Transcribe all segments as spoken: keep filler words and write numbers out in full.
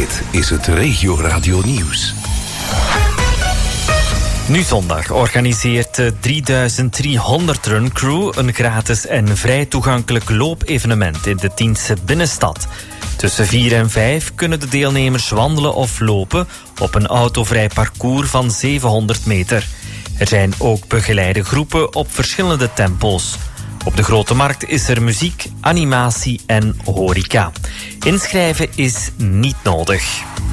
Dit is het Regio Radio Nieuws. Nu zondag organiseert de drieduizend driehonderd Run Crew een gratis en vrij toegankelijk loopevenement in de Tientse binnenstad. Tussen vier en vijf kunnen de deelnemers wandelen of lopen op een autovrij parcours van zevenhonderd meter. Er zijn ook begeleide groepen op verschillende tempo's. Op de Grote Markt is er muziek, animatie en horeca. Inschrijven is niet nodig.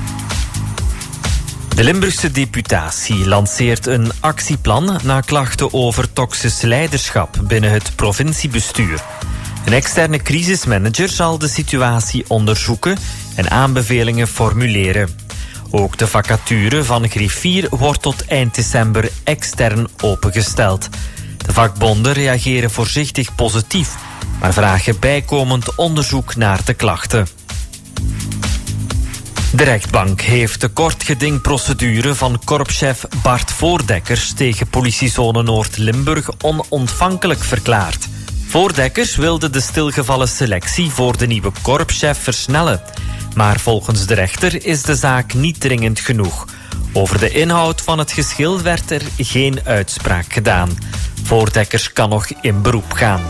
De Limburgse deputatie lanceert een actieplan na klachten over toxisch leiderschap binnen het provinciebestuur. Een externe crisismanager zal de situatie onderzoeken en aanbevelingen formuleren. Ook de vacature van griffier wordt tot eind december extern opengesteld. De vakbonden reageren voorzichtig positief, maar vragen bijkomend onderzoek naar de klachten. De rechtbank heeft de kortgedingprocedure van korpschef Bart Voordekkers tegen politiezone Noord-Limburg onontvankelijk verklaard. Voordekkers wilde de stilgevallen selectie voor de nieuwe korpschef versnellen. Maar volgens de rechter is de zaak niet dringend genoeg. Over de inhoud van het geschil werd er geen uitspraak gedaan. Voordekkers kan nog in beroep gaan.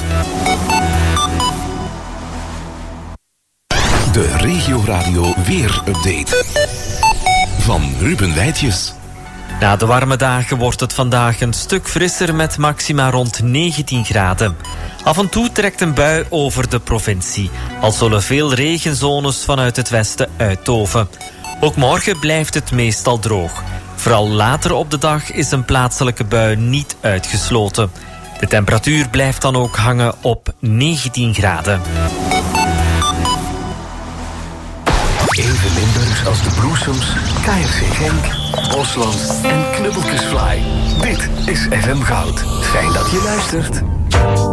De Regio Radio Weer-update van Ruben Wijtjes. Na de warme dagen wordt het vandaag een stuk frisser met maxima rond negentien graden. Af en toe trekt een bui over de provincie. Al zullen veel regenzones vanuit het westen uittoven. Ook morgen blijft het meestal droog. Vooral later op de dag is een plaatselijke bui niet uitgesloten. De temperatuur blijft dan ook hangen op negentien graden. Even Limburgs als de Bloesems, K R C Genk, Bosland en Knubbeltjesfly. Dit is F M Goud. Fijn dat je luistert.